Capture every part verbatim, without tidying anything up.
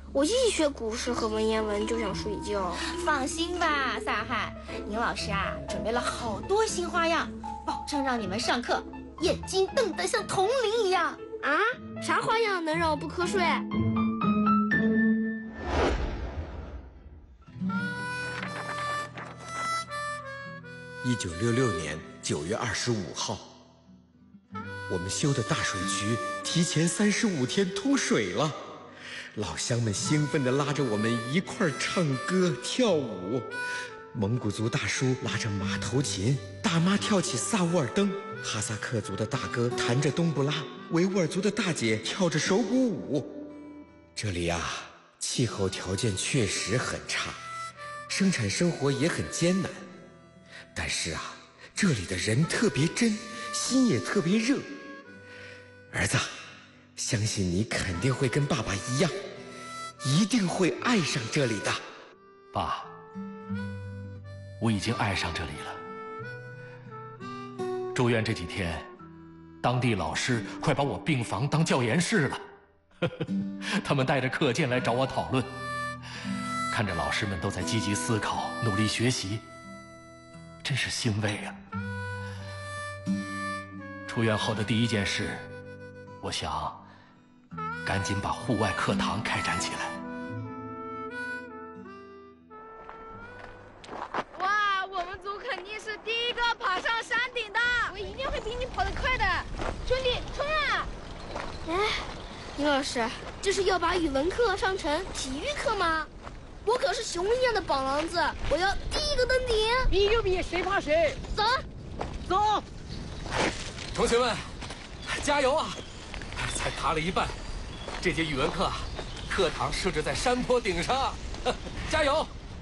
我一学古诗和文言文就想睡觉。 放心吧，萨汉，宁老师啊，准备了好多新花样，保证让你们上课眼睛瞪得像铜铃一样。 啊？啥花样能让我不瞌睡？ 一九六六年九月二十五号，我们修的大水渠提前三十五天通水了。老乡们兴奋地拉着我们一块儿唱歌跳舞，蒙古族大叔拉着马头琴，大妈跳起萨沃尔登，哈萨克族的大哥弹着冬不拉，维吾尔族的大姐跳着手鼓舞。这里啊，气候条件确实很差，生产生活也很艰难，但是啊，这里的人特别真，心也特别热。儿子，相信你肯定会跟爸爸一样，一定会爱上这里的。 爸，我已经爱上这里了。住院这几天，当地老师快把我病房当教研室了。他们带着课件来找我讨论，看着老师们都在积极思考，努力学习，真是欣慰啊。出院后的第一件事，我想赶紧把户外课堂开展起来。 哇，我们组肯定是第一个爬上山顶的，我一定会比你跑得快的，兄弟，冲啊！ 哎，宁老师，这是要把语文课上成体育课吗？我可是熊一样的宝狼子，我要第一个登顶。 比就比，谁怕谁？ 走， 走！ 同学们，加油啊！才爬了一半，这节语文课，课堂设置在山坡顶上，加油！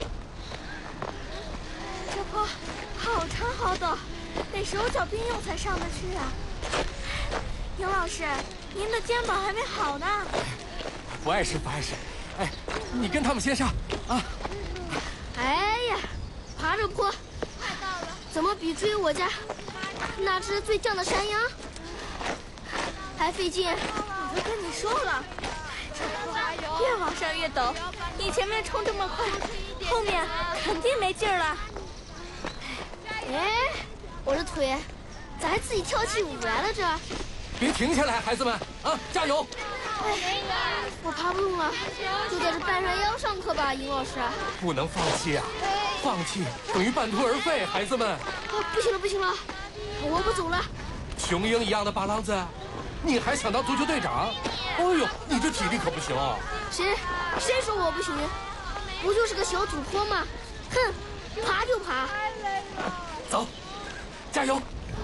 这坡好长好陡，得手脚并用才上得去啊。宁老师，您的肩膀还没好呢。 不碍事，不碍事。哎，你跟他们先上啊！ 哎呀，爬着坡， 快到了， 怎么比追我家那只最犟的山羊还费劲？ 我就跟你说了，这坡越往上越陡，你前面冲这么快，后面肯定没劲儿了。 哎，我这腿咋还自己跳起舞来了这？ 别停下来，孩子们啊，加油！ 哎，我爬不动了，就在这半山腰上课吧，尹老师。 不能放弃啊！放弃等于半途而废，孩子们。 啊，不行了，不行了，我不走了。 雄鹰一样的八郎子，你还想当足球队长？哎呦，你这体力可不行啊！ 谁谁说我不行？不就是个小土坡吗？哼，爬就爬。 走，加油！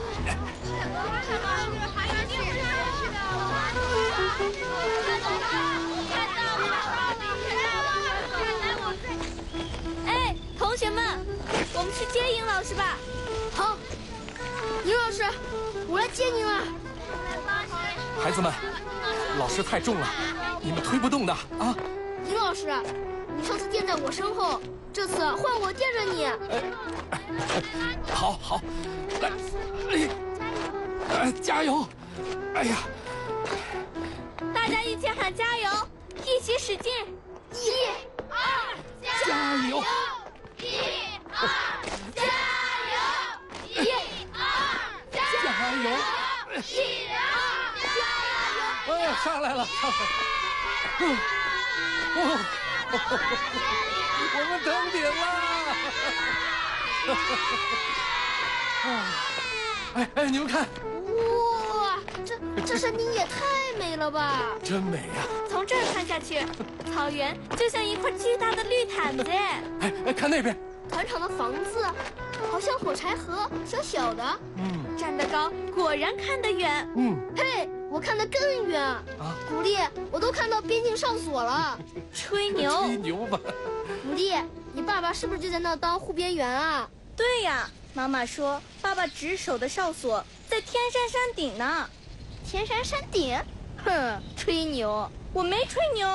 哎，同学们，我们去接尹老师吧。 好，尹老师，我来接您了。 孩子们，老师太重了，你们推不动的啊！ 尹老师，你上次垫在我身后，这次换我垫着你。 好好，来，哎，哎，加油！哎呀， 大家一起喊加油，一起使劲！ 一、二， 加油！ 一二，加油！一二， 加油！ 一二，加油！ 哎，上来了，上来了！嗯，哦，我们登顶了！哎哎，你们看， 哇，这这山顶也太美了吧！ 真美呀！ 从这儿看下去，草原就像一块巨大的绿毯子。 哎哎，看那边， 团场的房子好像火柴盒，小小的。 嗯站得高，果然看得远。 嗯嘿，我看得更远啊！古丽，我都看到边境哨所了。 吹牛！ 吹牛吧！ 古丽，你爸爸是不是就在那当护边员啊？ 对呀，妈妈说爸爸值守的哨所在天山山顶呢。 天山山顶？哼，吹牛！ 我没吹牛。